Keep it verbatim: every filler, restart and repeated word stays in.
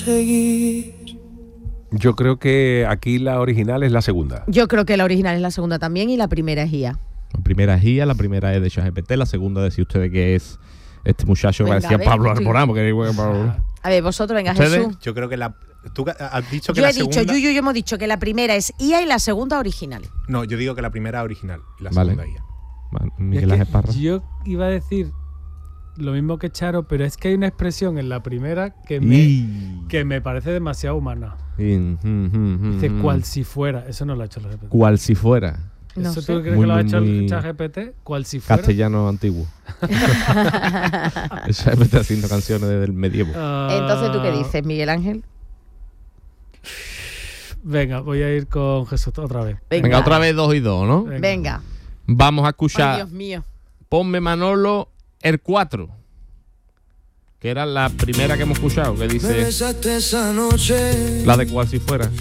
Yo creo que aquí la original es la segunda. Yo creo que la original es la segunda también y la primera es I A. La primera es I A, la primera es de ChatGPT, la segunda decía ustedes que es este muchacho que Venga, parecía a ver, Pablo estoy- Alborán, porque Pablo... A ver, vosotros, venga, ¿Ustedes? Jesús. Yo creo que la... Tú has dicho que Yo la he dicho, segunda... yo, yo, yo hemos dicho que la primera es I A y la segunda original. No, yo digo que la primera es original y la Vale. segunda I A. Vale, Y Miguel es Ángel que Parra. yo iba a decir lo mismo que Charo, pero es que hay una expresión en la primera que me, Y... que me parece demasiado humana. y- mm, mm, mm, Dice mm. cual si fuera. Eso no lo ha hecho la G P T. Cual si fuera. No ¿Eso sé. tú crees Muy, que lo ha muy, hecho muy el ChatGPT? Cual si fuera. Castellano antiguo. El ChatGPT haciendo canciones desde el medievo. Ah, Entonces, ¿tú qué dices, Miguel Ángel? Venga, voy a ir con Jesús otra vez. Venga, otra vez dos y dos, ¿no? Venga. Venga. Vamos a Ay, escuchar Dios mío. Ponme Manolo el cuatro, que era la primera que hemos escuchado, que dice la de cual si fuera.